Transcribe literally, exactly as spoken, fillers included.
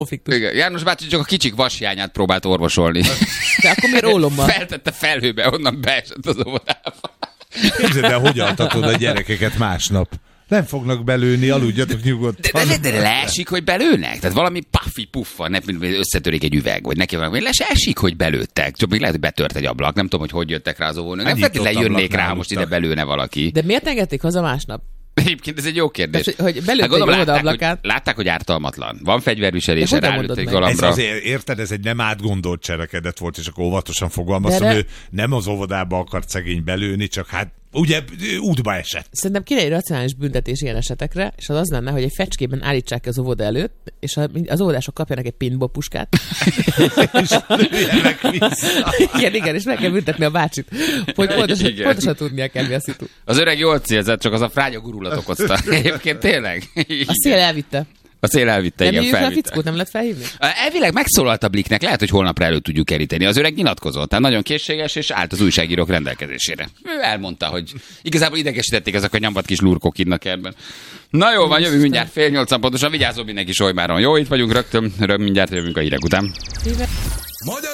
konfliktus. Igen. János bácsi csak a kicsik vashiányát próbált orvosolni. De akkor miért ólommal? Feltette felhőbe, onnan beesett az óvodába. Képzeld el, hogy altatod a gyerekeket másnap. Nem fognak belőni, aludjatok nyugodtan. De, de, de leesik, hogy belőnek? Tehát valami puffi puffa, ne, összetörik egy üveg, vagy neki valami, leesik, hogy belőttek. Csak még lehet, hogy betört egy ablak, nem tudom, hogy hogy jöttek rá az óvónők. Nem feltétlenül jönnék rá, most ide belőne valaki. De miért engedték haza másnap? Egyébként ez egy jó kérdés. Tehát, hogy belőtték hát, oda ablakát. Hogy, látták, hogy ártalmatlan. Van fegyverviselése, rálőtték galambra. Ez azért, érted, ez egy nem átgondolt cselekedet volt, és akkor óvatosan fogalmaztam, de... ő nem az óvodába akart szegény belőni, csak hát ugye útba esett. Szerintem kéne egy racionális büntetés ilyen esetekre, és az az lenne, hogy egy fecskében állítsák az óvoda előtt, és az óvodások kapjanak egy pinball puskát. És lőjenek vissza. Igen, igen, és meg kell büntetni a bácsit, hogy pontosan, pontosan tudnia kell, mi a szitu. Az öreg jól célzett, csak az a fránya gurulat okozta. Egyébként tényleg. A szél elvitte. A szél elvitte, nem igen, felvitte. Nem a fickót nem lehet felhívni? Elvileg megszólalt a Bliknek, lehet, hogy holnapra elő tudjuk keríteni. Az öreg nyilatkozott, tehát nagyon készséges, és állt az újságírók rendelkezésére. Ő elmondta, hogy igazából idegesítették ezek a nyomvat kis lurkok idnak ebben. Na jó, van, jövünk mindjárt fél nyolcan pontosan, vigyázzon mindenki Solymáron. Jó, itt vagyunk rögtön, rögtön mindjárt jövünk a hírek után.